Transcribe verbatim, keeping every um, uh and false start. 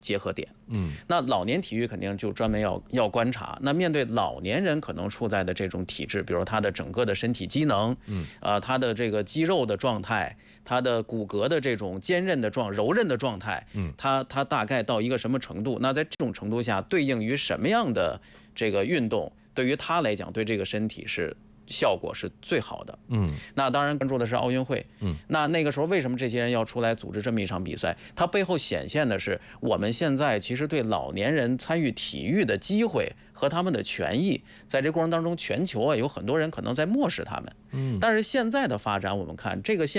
结合点。 嗯， 那老年体育肯定就专门要要观察。那面对老年人可能处在的这种体质，比如他的整个的身体机能， 嗯， 啊、呃，他的这个肌肉的状态，他的骨骼的这种坚韧的状、柔韧的状态， 嗯， 他他大概到一个什么程度？那在这种程度下，对应于什么样的这个运动，对于他来讲，对这个身体是效果是最好的。 嗯， 那当然关注的是奥运会。 嗯， 那那个时候为什么这些人要出来组织这么一场比赛？它背后显现的是我们现在其实对老年人参与体育的机会和他们的权益，在这过程当中，全球啊有很多人可能在漠视他们。 嗯， 但是现在的发展，我们看这个现